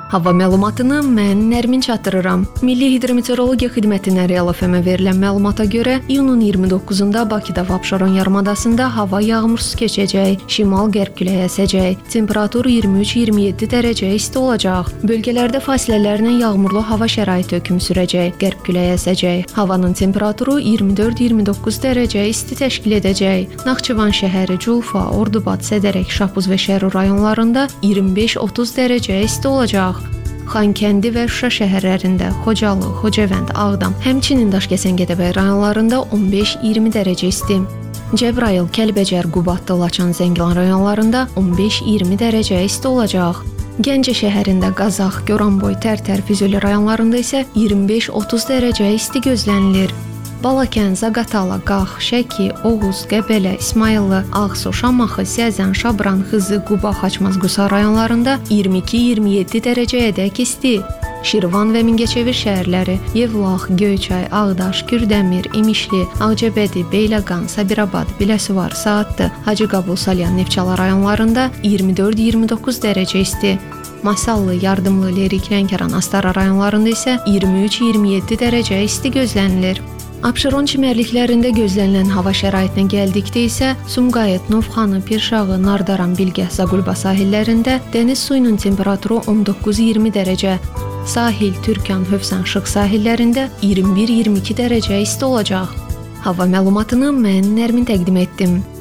Hava məlumatını mən Nərmin çatdırıram. Milli Hidrometeorologiya Xidmətindən Real FM-ə verilən məlumata görə iyunun 29-da Bakıda və Abşeron yarımadasında hava yağmursuz keçəcək, şimal-qərb küləyi əsəcək. Temperatur 23-27 dərəcə isti olacaq. Bölgələrdə fasilələrlə yağmurlu hava şəraiti hökm sürəcək, qərb küləyi əsəcək. Havanın temperaturu 24-29 dərəcə isti təşkil edəcək. Naxçıvan şəhəri, Culfa, Ordubad, Sədərək, Şapuz və Şərur rayonlarında 25-30 dərəcə isti olacaq. Xankəndi və Şuşa şəhərlərində, Xocalı, Xocavənd, Ağdam, həmçinin Daşkəsən-Gədəbəy rayonlarında 15-20 dərəcə isti. Cəbrayıl, Kəlbəcər, Qubadlı, Laçın, Zəngilan rayonlarında 15-20 dərəcə isti olacaq. Gəncə şəhərində, Qazax, Goranboy, Tərtər, Füzuli rayonlarında isə 25-30 dərəcə isti gözlənilir. Balakən, Zaqatala, Qax, Şəki, Oğuz, Qəbələ, İsmayıllı, Ağsu, Şamaxı, Səzən, Şabran, Xızı, Quba, Xaçmaz, Qusar rayonlarında 22-27 dərəcəyədək isti. Şirvan və Mingəçevir şəhərləri, Yevlax, Göyçay, Ağdaş, Kürdəmir, İmişli, Ağcabədi, Beyləqan, Sabirabad, Biləsuvar, Saatlı, Hacıqabul, Salyan, Neftçala rayonlarında 24-29 dərəcə isti. Masallı, Yardımlı, Lerik, Lənkəran, Astara rayonlarında isə 23-27 dərəcə isti gözlənilir. Abşeron çimərliklərində gözlənilən hava şəraitinə gəldikdə isə Sumqayıt, Novxanı, Pirşağı, Nardaran, Bilgəh, Zaqulba sahillərində dəniz suyunun temperaturu 19-20 dərəcə, sahil, Türkan, Hövsan, Şıq sahillərində 21-22 dərəcə isti olacaq. Hava məlumatını mən Nərmin təqdim etdim.